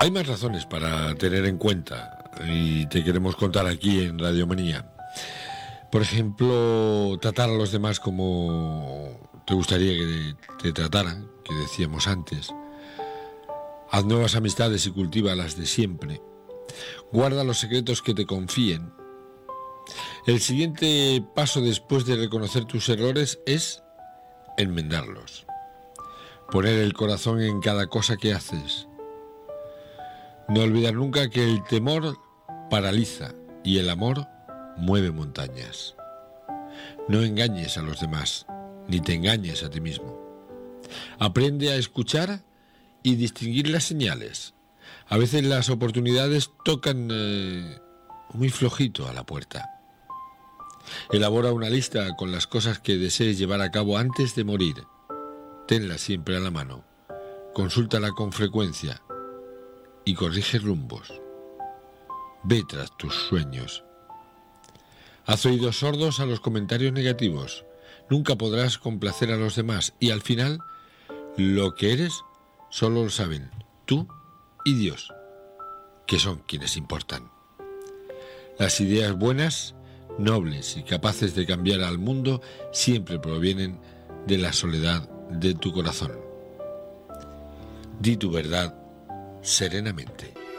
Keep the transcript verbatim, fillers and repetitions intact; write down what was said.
Hay más razones para tener en cuenta y te queremos contar aquí en Radio Manía. Por ejemplo, tratar a los demás como te gustaría que te trataran, que decíamos antes. Haz nuevas amistades y cultiva las de siempre. Guarda los secretos que te confíen. El siguiente paso después de reconocer tus errores es enmendarlos. Poner el corazón en cada cosa que haces. No olvidar nunca que el temor paraliza y el amor mueve montañas. No engañes a los demás, ni te engañes a ti mismo. Aprende a escuchar y distinguir las señales. A veces las oportunidades tocan eh, muy flojito a la puerta. Elabora una lista con las cosas que desees llevar a cabo antes de morir. Tenla siempre a la mano. Consúltala con frecuencia y corrige rumbos. Ve tras tus sueños. Haz oídos sordos a los comentarios negativos. Nunca podrás complacer a los demás y al final lo que eres solo lo saben tú y Dios, que son quienes importan. Las ideas buenas, nobles y capaces de cambiar al mundo siempre provienen de la soledad de tu corazón. Di tu verdad serenamente.